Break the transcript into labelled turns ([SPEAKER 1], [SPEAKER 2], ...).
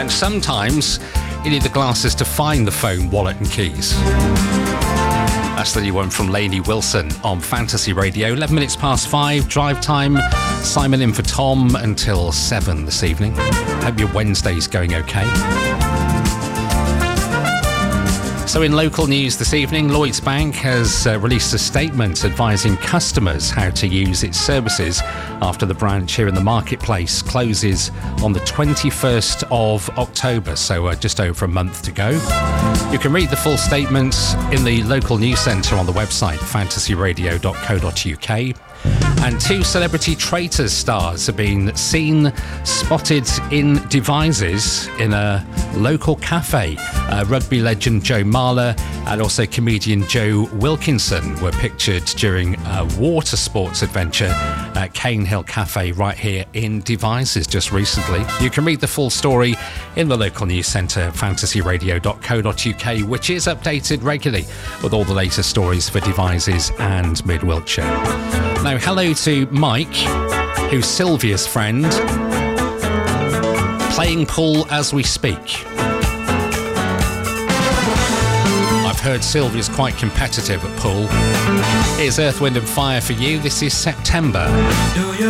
[SPEAKER 1] And sometimes you need the glasses to find the phone, wallet and keys. That's the new one from Lainey Wilson on Fantasy Radio. 11 minutes past 5, drive time. Simon in for Tom until 7 this evening. Hope your Wednesday's going okay. So in local news this evening, Lloyds Bank has released a statement advising customers how to use its services after the branch here in the marketplace closes on the 21st of October, so just over a month to go. You can read the full statement in the local news centre on the website fantasyradio.co.uk. And 2 Celebrity Traitors stars have been seen spotted in Devizes in a local cafe. Rugby legend Joe Marler and also comedian Joe Wilkinson were pictured during a water sports adventure at Cane Hill Cafe right here in Devizes just recently. You can read the full story in the local news centre, fantasyradio.co.uk, which is updated regularly with all the latest stories for Devizes and Mid Wiltshire. Now, hello to Mike, who's Sylvia's friend, playing pool as we speak. I've heard Sylvia's quite competitive at pool. Here's Earth, Wind and Fire for you. This is September.